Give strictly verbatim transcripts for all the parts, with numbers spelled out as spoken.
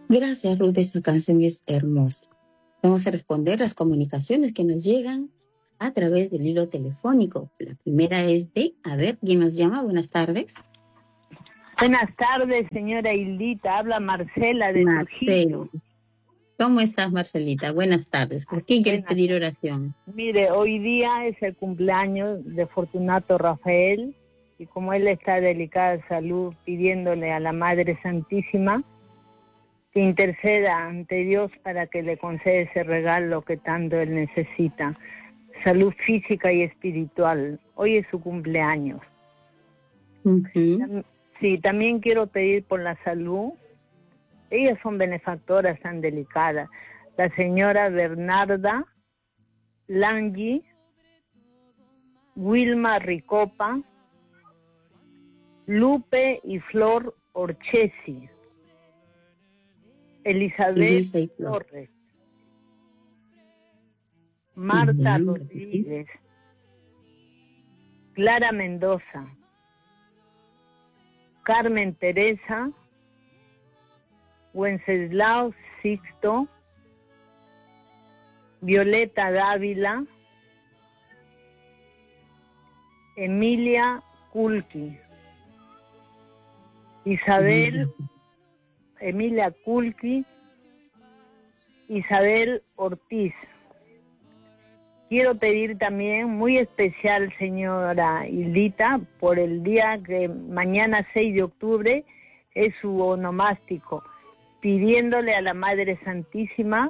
Gracias, Ruth, esta canción es hermosa. Vamos a responder las comunicaciones que nos llegan a través del hilo telefónico. La primera es de, a ver, ¿quién nos llama? Buenas tardes. Buenas tardes, señora Hildita. Habla Marcela de Marcela. Trujillo. ¿Cómo estás, Marcelita? Buenas tardes. ¿Por quién quieres pedir oración? Mire, hoy día es el cumpleaños de Fortunato Rafael y como él está delicada de salud, pidiéndole a la Madre Santísima que interceda ante Dios para que le conceda ese regalo que tanto él necesita. Salud física y espiritual. Hoy es su cumpleaños. Uh-huh. Sí, también quiero pedir por la salud. Ellas son benefactoras tan delicadas. La señora Bernarda Langi, Wilma Ricopa, Lupe y Flor Orchesi, Elizabeth Torres, Marta uh-huh. Rodríguez, Clara Mendoza, Carmen Teresa, Wenceslao Sixto, Violeta Dávila, Emilia Kulki, Isabel, Emilia Kulki, Isabel Ortiz. Quiero pedir también, muy especial, señora Hildita, por el día que mañana seis de octubre es su onomástico, pidiéndole a la Madre Santísima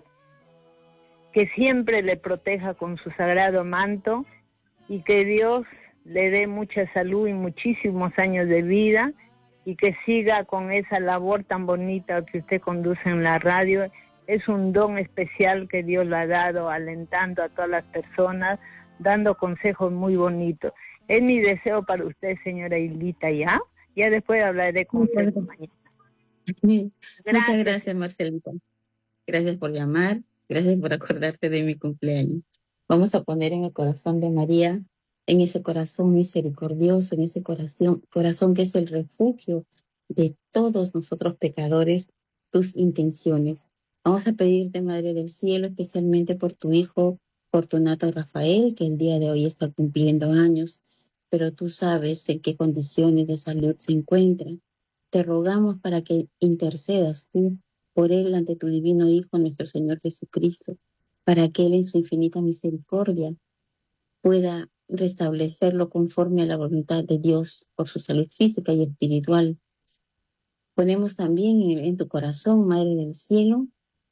que siempre le proteja con su sagrado manto y que Dios le dé mucha salud y muchísimos años de vida y que siga con esa labor tan bonita que usted conduce en la radio. Es un don especial que Dios le ha dado, alentando a todas las personas, dando consejos muy bonitos. Es mi deseo para usted, señora Hildita, ¿ya? Ya después hablaré con usted mañana. Gracias. Muchas gracias, Marcelita. Gracias por llamar. Gracias por acordarte de mi cumpleaños. Vamos a poner en el corazón de María, en ese corazón misericordioso, en ese corazón, corazón que es el refugio de todos nosotros pecadores, tus intenciones. Vamos a pedirte, Madre del Cielo, especialmente por tu hijo Fortunato Rafael, que el día de hoy está cumpliendo años, pero tú sabes en qué condiciones de salud se encuentra. Te rogamos para que intercedas tú por él ante tu divino Hijo, nuestro Señor Jesucristo, para que él en su infinita misericordia pueda restablecerlo conforme a la voluntad de Dios por su salud física y espiritual. Ponemos también en, en tu corazón, Madre del Cielo,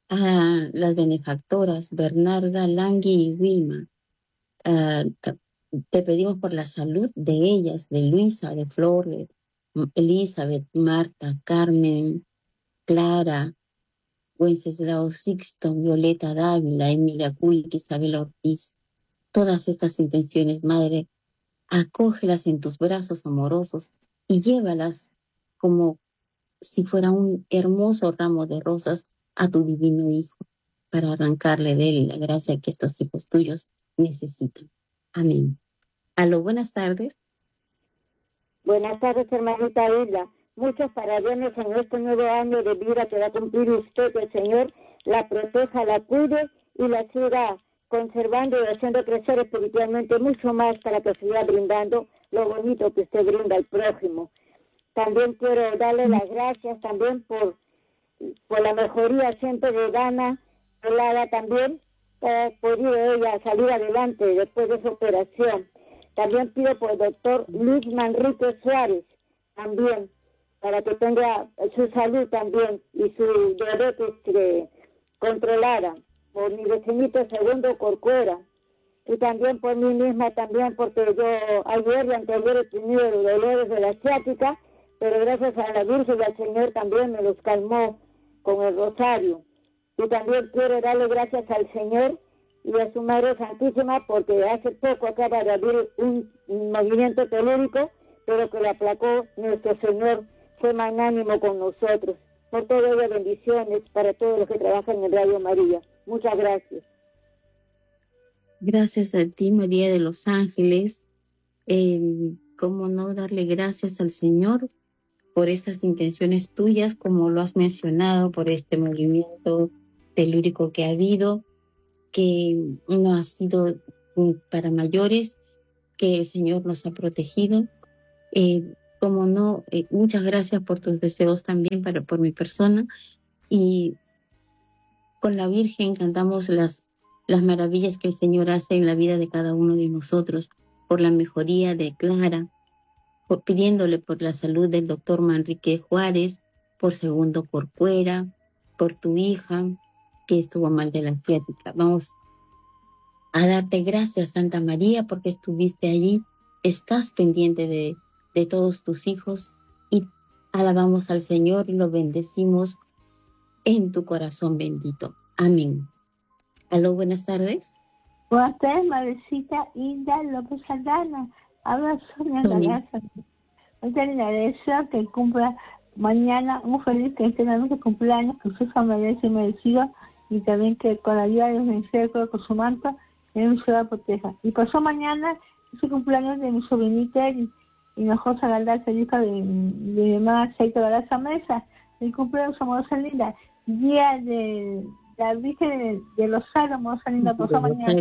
a las benefactoras Bernarda, Langui y Wilma. Uh, uh, te pedimos por la salud de ellas, de Luisa, de Flor, de Elizabeth, Marta, Carmen, Clara, Wenceslao Sixto, Violeta Dávila, Emilia Kulki, Isabel Ortiz. Todas estas intenciones, Madre, acógelas en tus brazos amorosos y llévalas como si fuera un hermoso ramo de rosas a tu divino Hijo, para arrancarle de él la gracia que estos hijos tuyos necesitan. Amén. Aló, buenas tardes. Buenas tardes, hermanita Hilda. Muchos parabienes en este nuevo año de vida que va a cumplir usted, que el Señor la proteja, la cuide y la siga conservando y haciendo crecer espiritualmente mucho más para que siga brindando lo bonito que usted brinda al prójimo. También quiero darle las gracias también por, por la mejoría siempre de Dana Pelada también, que ha podido ella salir adelante después de su operación. También pido por el doctor Luis Manrique Suárez, también, para que tenga su salud también y su diabetes eh, controlada. Por mi vecinito Segundo Corcuera. Y también por mí misma también, porque yo ayer y anteayer he tenido dolores de la ciática, pero gracias a la Virgen y al Señor también me los calmó con el rosario. Y también quiero darle gracias al Señor y a su Madre Santísima, porque hace poco acaba de abrir un, un movimiento telúrico, pero que le aplacó nuestro Señor, fue magnánimo con nosotros. Por todo ello, bendiciones para todos los que trabajan en Radio María. Muchas gracias. Gracias a ti, María de los Ángeles. Eh, ¿Cómo no darle gracias al Señor por estas intenciones tuyas, como lo has mencionado, por este movimiento telúrico que ha habido, que no ha sido para mayores, que el Señor nos ha protegido. Eh, como no, eh, muchas gracias por tus deseos también para, por mi persona. Y con la Virgen cantamos las, las maravillas que el Señor hace en la vida de cada uno de nosotros, por la mejoría de Clara, por, pidiéndole por la salud del doctor Manrique Juárez, por Segundo Corcuera, por tu hija que estuvo mal de la ciática. Vamos a darte gracias, Santa María, porque estuviste allí, estás pendiente de, de todos tus hijos, y alabamos al Señor y lo bendecimos en tu corazón bendito. Amén. Aló, buenas tardes. Buenas tardes, madrecita Hilda López Aldana. Habla Sonia Galaza. Hoy le deseo que cumpla mañana un feliz cristiano de cumpleaños, que su familia se merecido, y también que con la ayuda de los ministerios con su manto, en su ciudad proteja. Y pasó mañana su cumpleaños de mi sobrinita y Hinojosa Galaza, hija de, de mi mamá Aceite Galaza Mesa. El cumpleaños amorosa linda. Día de la Virgen de, de los Salmos, amorosa linda, pasó mañana.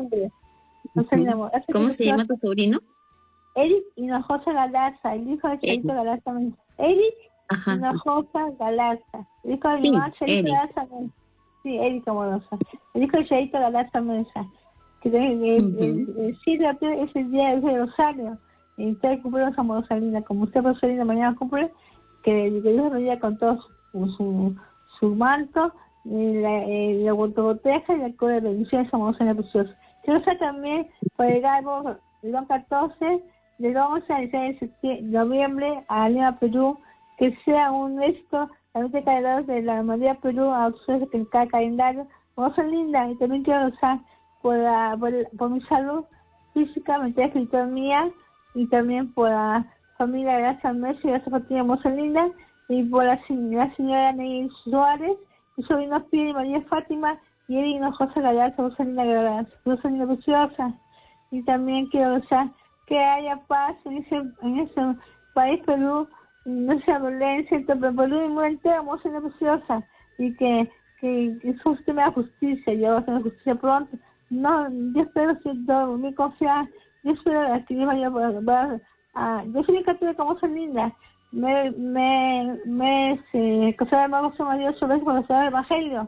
¿Cómo se llama tu sobrino? Eric Hinojosa Galaza, el hijo de Aceite Galaza Mesa. Eric Hinojosa Galaza, el hijo de mi mamá Aceite Galaza Mesa. Sí, Eric amorosa. El hijo de Aceite Galaza Mesa. Que el, el, el, el siglo es el día del Rosario. Y usted cumple esa amorosa linda. Como usted, profesor linda, mañana cumple, que, que Dios lo diga con todo su, su, su manto, la, eh, la boteja y la cura de bendiciones amorosa y preciosa. Quiero ser también por el árbol del catorce, del once al dieciséis de noviembre a Lima, Perú, que sea un éxito la biblioteca de datos de la María Perú a ustedes que en cada calendario. Amorosa linda, y también quiero usar por, la, por, por mi salud física, mental, espiritual mía, y también por la familia Gracias Messi y Gracias Fatima Hermosa Linda, y por la, la señora Ney Suárez, y sobrinos Pide y María Fátima, y Eri Hinojosa Galaza, Hermosa Linda Galaza, Hermosa Linda Preciosa. Y también quiero usar que haya paz en ese, en ese país Perú, no sea violencia, pero Perú y muerte, Hermosa Linda Preciosa, y que, que, que eso usted me da justicia, yo voy a hacer justicia pronto. No, yo espero siento muy confiada, yo espero que Dios vaya a, a, yo soy católica como Hermosa Linda, me, me, me, se, que se llama José María sobre eso, cuando se el Evangelio.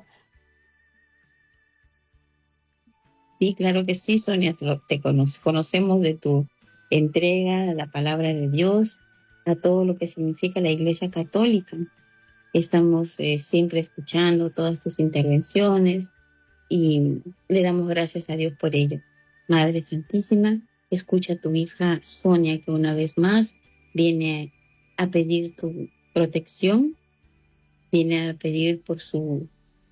Sí, claro que sí, Sonia, te, te cono conocemos de tu entrega a la palabra de Dios, a todo lo que significa la Iglesia Católica. Estamos eh, siempre escuchando todas tus intervenciones y le damos gracias a Dios por ello. Madre Santísima, escucha a tu hija Sonia, que una vez más viene a pedir tu protección, viene a pedir por su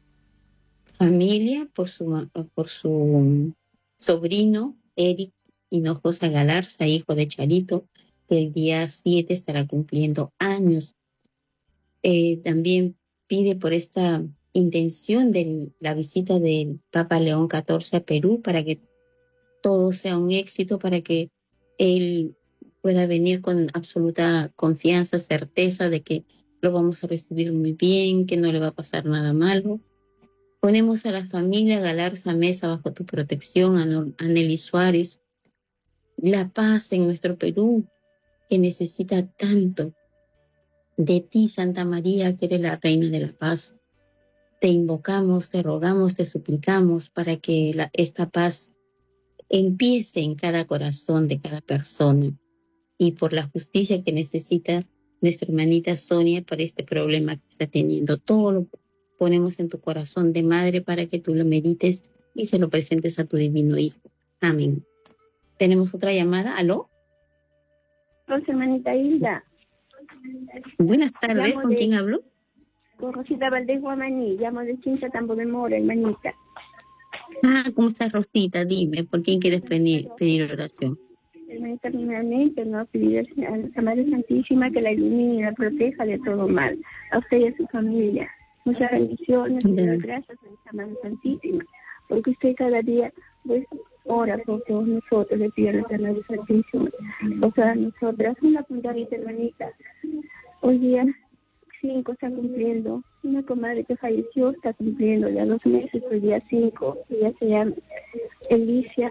familia, por su, por su sobrino Eric Hinojosa Galarza, hijo de Charito, que el día siete estará cumpliendo años. Eh, también pide por esta intención de la visita del Papa León catorce a Perú, para que todo sea un éxito, para que él pueda venir con absoluta confianza, certeza de que lo vamos a recibir muy bien, que no le va a pasar nada malo. Ponemos a la familia Galarza Mesa bajo tu protección, a Nelly Suárez, la paz en nuestro Perú, que necesita tanto de ti, Santa María, que eres la Reina de la Paz. Te invocamos, te rogamos, te suplicamos para que la, esta paz empiece en cada corazón de cada persona, y por la justicia que necesita nuestra hermanita Sonia para este problema que está teniendo. Todo lo ponemos en tu corazón de madre para que tú lo medites y se lo presentes a tu divino Hijo. Amén. Tenemos otra llamada. ¿Aló? Entonces, hermanita Hilda. Buenas tardes. Llamo ¿Con de, quién hablo? Con Rosita Valdés Guamaní. Llamo de Chincha, Tambo de Mora, hermanita. Ah, ¿cómo estás, Rosita? Dime, ¿por quién quieres pedir, pedir oración? Hermanita, primeramente, no pedir a la Madre Santísima que la ilumine y la proteja de todo mal. A usted y a su familia. Muchas bendiciones y muchas gracias a la Madre Santísima. Porque usted cada día pues ora por todos nosotros, le pido a la Madre Santísima. O sea, nosotras, una puntadita, hermanita. Hoy día cinco está cumpliendo. Una comadre que falleció está cumpliendo ya dos meses, hoy día cinco. Ella se llama Alicia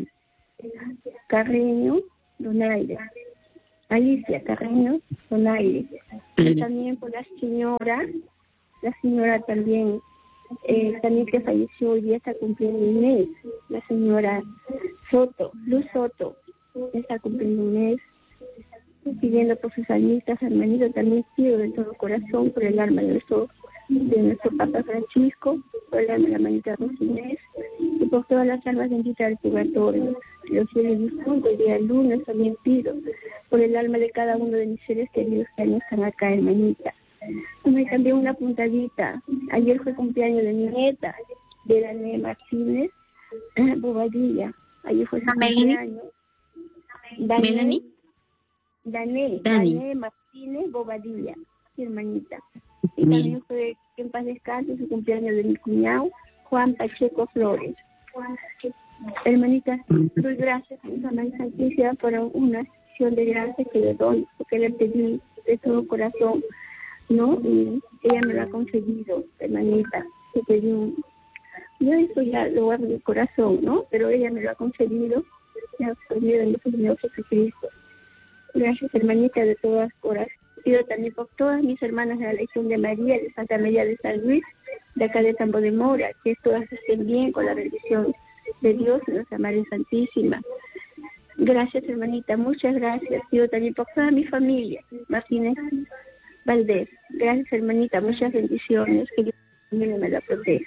Carreño Donaire. Alicia Carreño Donaire. Y también por la señora, la señora también, eh, también que falleció hoy día está cumpliendo un mes. La señora Soto, Luz Soto, está cumpliendo un mes. Pidiendo por sus almitas, hermanito, también pido de todo corazón por el alma de nuestro, de nuestro Papa Francisco, por el alma de la hermanita Rosinés, y por todas las almas benditas del purgatorio. Los fieles difuntos, el día lunes también pido por el alma de cada uno de mis seres queridos que no están acá, hermanita. Me cambié una puntadita. Ayer fue cumpleaños de mi nieta, de Daniel Martínez Bobadilla. Ayer fue su cumpleaños. ¿Melanie? Dané, Dani. Dané Martínez Bobadilla, mi hermanita. Y también fue que en paz descanse su cumpleaños de mi cuñado, Juan Pacheco Flores. Hermanita, doy gracias a mi Madre Santísima por una acción de gracias que le doy, porque le pedí de todo corazón, ¿no? Y ella me lo ha concedido, hermanita. Le pedí un... Yo eso ya lo guardo en mi corazón, ¿no? Pero ella me lo ha concedido, me ha concedido en nuestro Señor Jesucristo. Gracias, hermanita, de todas horas. Pido también por todas mis hermanas de la Legión de María, de Santa María de San Luis, de acá de Tambo de Mora, que todas estén bien con la bendición de Dios y nuestra Madre Santísima. Gracias, hermanita, muchas gracias. Pido también por toda mi familia, Martínez Valdés. Gracias, hermanita, muchas bendiciones, que Dios también me la proteja.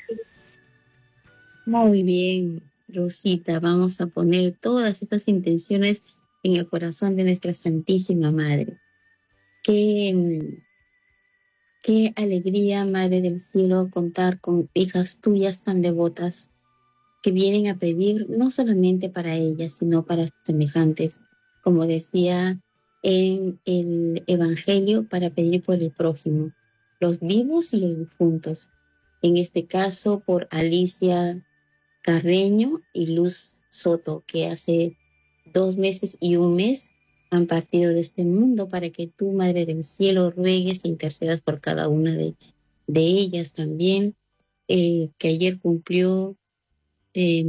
Muy bien, Rosita, vamos a poner todas estas intenciones en el corazón de nuestra Santísima Madre. Qué, qué alegría, Madre del Cielo, contar con hijas tuyas tan devotas que vienen a pedir no solamente para ellas, sino para sus semejantes, como decía en el Evangelio, para pedir por el prójimo, los vivos y los difuntos. En este caso, por Alicia Carreño y Luz Soto, que hace dos meses y un mes han partido de este mundo, para que tú, Madre del Cielo, ruegues e intercedas por cada una de, de ellas también, eh, que ayer cumplió eh,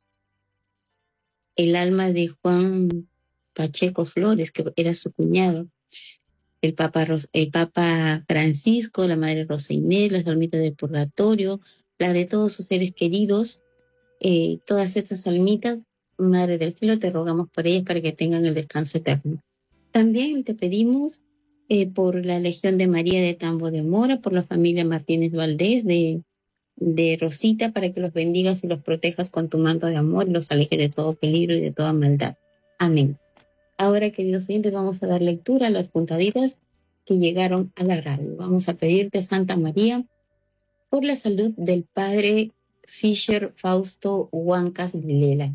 el alma de Juan Pacheco Flores, que era su cuñado, el Papa, el Papa Francisco, la Madre Rosa Inés, las almitas del purgatorio, la de todos sus seres queridos, eh, todas estas almitas. Madre del Cielo, te rogamos por ellas para que tengan el descanso eterno. También te pedimos eh, por la Legión de María de Tambo de Mora, por la familia Martínez Valdés de, de Rosita, para que los bendigas y los protejas con tu manto de amor y los alejes de todo peligro y de toda maldad. Amén. Ahora, queridos oyentes, vamos a dar lectura a las puntaditas que llegaron a la radio. Vamos a pedirte, Santa María, por la salud del Padre Fisher Fausto Huancas Vilela,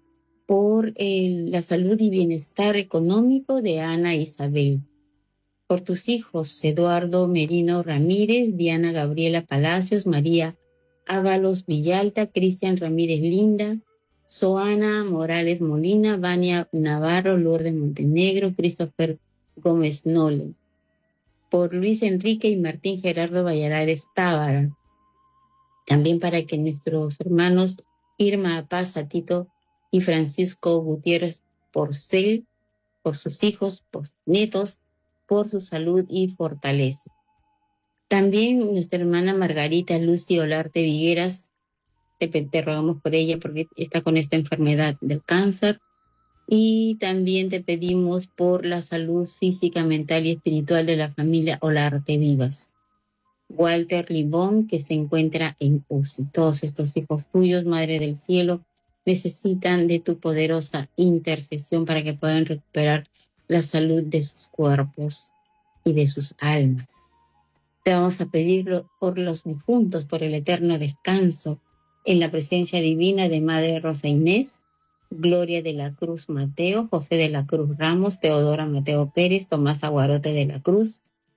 por el, la salud y bienestar económico de Ana Isabel, por tus hijos Eduardo Merino Ramírez, Diana Gabriela Palacios, María Ábalos Villalta, Cristian Ramírez Linda, Soana Morales Molina, Vania Navarro, Lourdes Montenegro, Christopher Gómez Nole, por Luis Enrique y Martín Gerardo Valladares Tábara, también para que nuestros hermanos Irma Paz Tito y Francisco Gutiérrez Porcel, por sus hijos, por sus nietos, por su salud y fortaleza. También nuestra hermana Margarita Lucy Olarte Vigueras, te, te rogamos por ella porque está con esta enfermedad del cáncer. Y también te pedimos por la salud física, mental y espiritual de la familia Olarte Vivas. Walter Libón, que se encuentra en U C I. Todos estos hijos tuyos, Madre del Cielo, necesitan de tu poderosa intercesión para que puedan recuperar la salud de sus cuerpos y de sus almas. Te vamos a pedirlo por los difuntos, por el eterno descanso en la presencia divina de Madre Rosa Inés, Gloria de la Cruz Mateo, José de la Cruz Ramos, Teodora Mateo Pérez, Tomás Aguarote de la Cruz,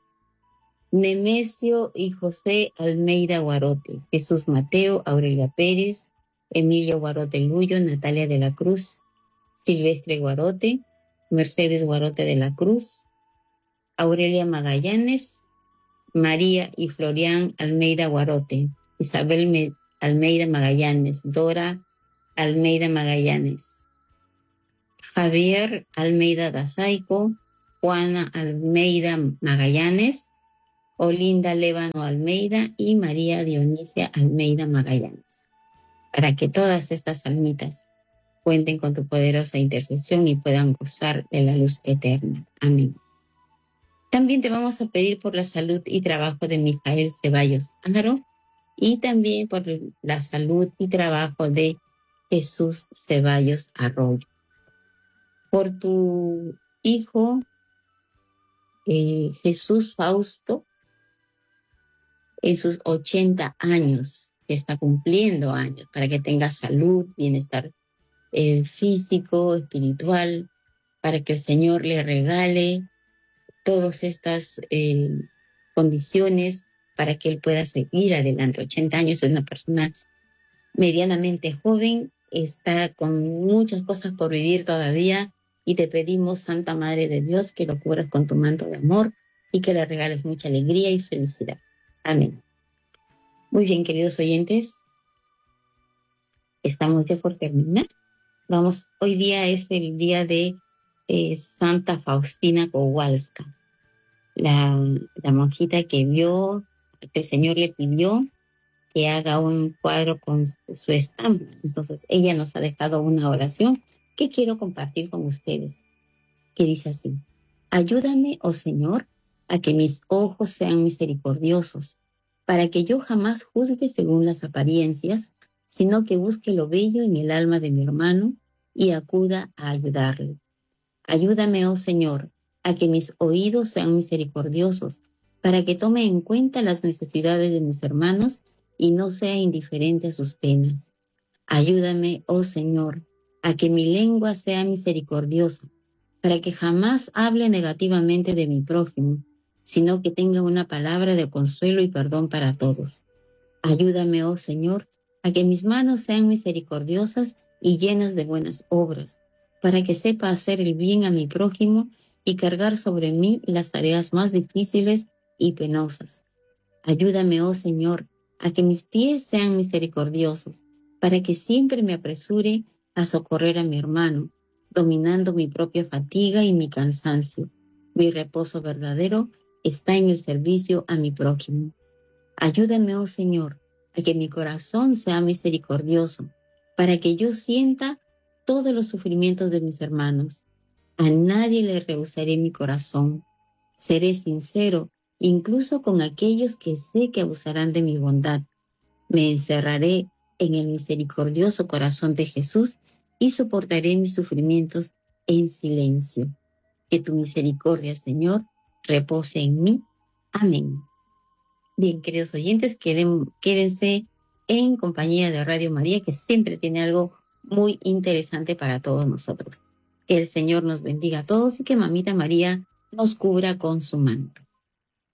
Nemesio y José Almeida Guarote, Jesús Mateo, Aurelia Pérez, Emilio Guarote Luyo, Natalia de la Cruz, Silvestre Guarote, Mercedes Guarote de la Cruz, Aurelia Magallanes, María y Florian Almeida Guarote, Isabel Me- Almeida Magallanes, Dora Almeida Magallanes, Javier Almeida Dasaico, Juana Almeida Magallanes, Olinda Lévano Almeida y María Dionisia Almeida Magallanes, para que todas estas almitas cuenten con tu poderosa intercesión y puedan gozar de la luz eterna. Amén. También te vamos a pedir por la salud y trabajo de Mijael Ceballos Aro y también por la salud y trabajo de Jesús Ceballos Arroyo. Por tu hijo eh, Jesús Fausto, en sus ochenta años, que está cumpliendo años, para que tenga salud, bienestar eh, físico, espiritual, para que el Señor le regale todas estas eh, condiciones para que él pueda seguir adelante. ochenta años, es una persona medianamente joven, está con muchas cosas por vivir todavía y te pedimos, Santa Madre de Dios, que lo cubras con tu manto de amor y que le regales mucha alegría y felicidad. Amén. Muy bien, queridos oyentes, estamos ya por terminar. Vamos, hoy día es el día de eh, Santa Faustina Kowalska, la, la monjita que vio, que el Señor le pidió que haga un cuadro con su estampa. Entonces, ella nos ha dejado una oración que quiero compartir con ustedes, que dice así: ayúdame, oh Señor, a que mis ojos sean misericordiosos, para que yo jamás juzgue según las apariencias, sino que busque lo bello en el alma de mi hermano y acuda a ayudarle. Ayúdame, oh Señor, a que mis oídos sean misericordiosos, para que tome en cuenta las necesidades de mis hermanos y no sea indiferente a sus penas. Ayúdame, oh Señor, a que mi lengua sea misericordiosa, para que jamás hable negativamente de mi prójimo, sino que tenga una palabra de consuelo y perdón para todos. Ayúdame, oh Señor, a que mis manos sean misericordiosas y llenas de buenas obras, para que sepa hacer el bien a mi prójimo y cargar sobre mí las tareas más difíciles y penosas. Ayúdame, oh Señor, a que mis pies sean misericordiosos, para que siempre me apresure a socorrer a mi hermano, dominando mi propia fatiga y mi cansancio. Mi reposo verdadero está en el servicio a mi prójimo. Ayúdame, oh Señor, a que mi corazón sea misericordioso, para que yo sienta todos los sufrimientos de mis hermanos. A nadie le rehusaré mi corazón. Seré sincero, incluso con aquellos que sé que abusarán de mi bondad. Me encerraré en el misericordioso corazón de Jesús y soportaré mis sufrimientos en silencio. Que tu misericordia, Señor, repose en mí. Amén. Bien, queridos oyentes, queden, quédense en compañía de Radio María, que siempre tiene algo muy interesante para todos nosotros. Que el Señor nos bendiga a todos y que Mamita María nos cubra con su manto.